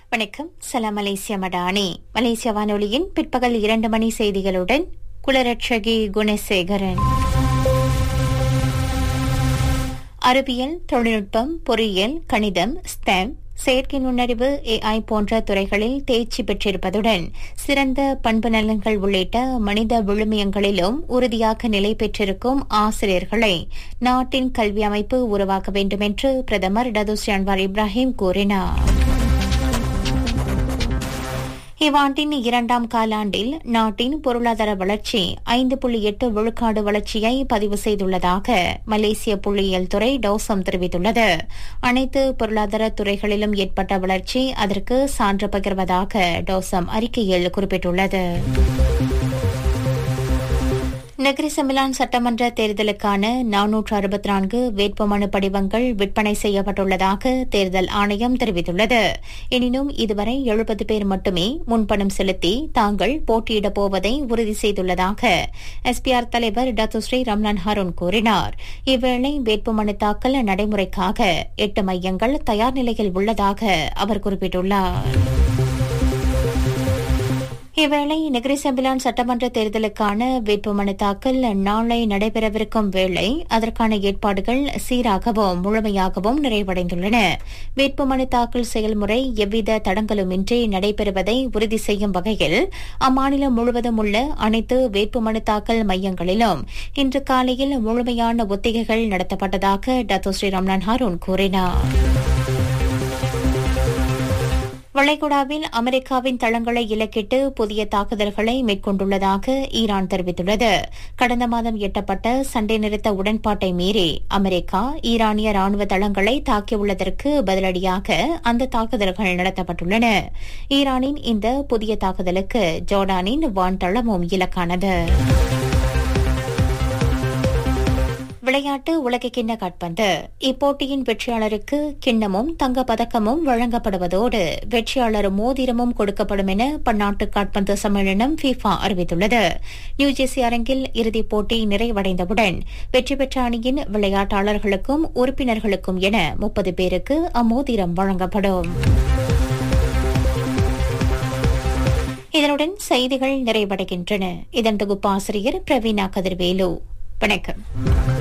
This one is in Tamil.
வணக்கம். சலாம் மலேசியா மடானி. மலேசிய வானொலியின் பிற்பகல் 2 மணி செய்திகளுடன் குலரட்சகி குணசேகரன். அறிவியல், தொழில்நுட்பம், பொறியியல், கணிதம், ஸ்டெம், செயற்கை நுண்ணறிவு, AI போன்ற துறைகளில் தேர்ச்சி பெற்றிருப்பதுடன் சிறந்த பண்பு நலன்கள் உள்ளிட்ட மனித விழுமியங்களிலும் உறுதியாக நிலை பெற்றிருக்கும் ஆசிரியர்களை நாட்டின் கல்வி அமைப்பு உருவாக்க வேண்டும் என்று பிரதமர் டத்துஸ்ரீ அன்வார் இப்ராஹிம் கூறினார். இவ்வாண்டின் 2ஆம் காலாண்டில் நாட்டின் பொருளாதார வளர்ச்சி 5.8 விழுக்காடு வளர்ச்சியை பதிவு செய்துள்ளதாக மலேசிய புள்ளியியல் துறை டோசம் தெரிவித்துள்ளது. அனைத்து பொருளாதார துறைகளிலும் ஏற்பட்ட வளர்ச்சி அதற்கு சான்று பகிர்வதாக டோசம் அறிக்கையில் குறிப்பிட்டுள்ளது. நகரி செம்பிலான் சட்டமன்ற தேர்தலுக்கான 464 வேட்புமனு படிவங்கள் விற்பனை செய்யப்பட்டுள்ளதாக தேர்தல் ஆணையம் தெரிவித்துள்ளது. எனினும் இதுவரை 70 பேர் மட்டுமே முன்பணம் செலுத்தி தாங்கள் போட்டியிடப் போவதை உறுதி செய்துள்ளதாக SPR தலைவர் டத்துஸ்ரீ ரம்லான் ஹாரூன் கூறினார். இவ்வேளை வேட்புமனு தாக்கல் நடைமுறைக்காக 8 மையங்கள் தயார் நிலையில் உள்ளதாக அவர் குறிப்பிட்டுள்ளார். இவ்வேளை நகரி செம்பிலான் சட்டமன்ற தேர்தலுக்கான வேட்புமனு தாக்கல் நாளை நடைபெறவிருக்கும் வேளை அதற்கான ஏற்பாடுகள் சீராகவும் முழுமையாகவும் நிறைவடைந்துள்ளன. வேட்புமனு தாக்கல் செயல்முறை எவ்வித தடங்கலுமின்றி நடைபெறுவதை உறுதி செய்யும் வகையில் அம்மாநிலம் முழுவதும் உள்ள அனைத்து வேட்புமனு தாக்கல் மையங்களிலும் இன்று காலையில் முழுமையான ஒத்திகைகள் நடத்தப்பட்டதாக டத்துஸ்ரீ ரம்லான் ஹாரூன் கூறினார். வளைகுடாவில் அமெரிக்காவின் தளங்களை இலக்கிட்டு புதிய தாக்குதல்களை மேற்கொண்டுள்ளதாக ஈரான் தெரிவித்துள்ளது. கடந்த மாதம் எட்டப்பட்ட சண்டை நிறுத்த உடன்பாட்டை மீறி அமெரிக்கா ஈரானிய ராணுவ தளங்களை தாக்கியுள்ளதற்கு பதிலடியாக அந்த தாக்குதல்கள் நடத்தப்பட்டுள்ளன. ஈரானின் இந்த புதிய தாக்குதலுக்கு ஜோர்டானின் வான் தளமும் இலக்கானது. விளையாட்டு உலகக்கிண்ண காற்பந்து. இப்போட்டியின் வெற்றியாளருக்கு கிண்ணமும் தங்கப் பதக்கமும் வழங்கப்படுவதோடு வெற்றியாளர் மோதிரமும் கொடுக்கப்படும் என பன்னாட்டு காற்பந்து சம்மேளனம் FIFA அறிவித்துள்ளது. நியூஜெர்சி அரங்கில் இறுதிப் போட்டி நிறைவடைந்தவுடன் வெற்றி பெற்ற அணியின் விளையாட்டாளர்களுக்கும் உறுப்பினர்களுக்கும் என 30 பேருக்கு அம்மோதிரம் வழங்கப்படும். இதனுடன் செய்திகள் நிறைவடைகின்றன. இதன் தொகுப்பாசிரியர் பிரவீனா கதிர்வேலு. வணக்கம்.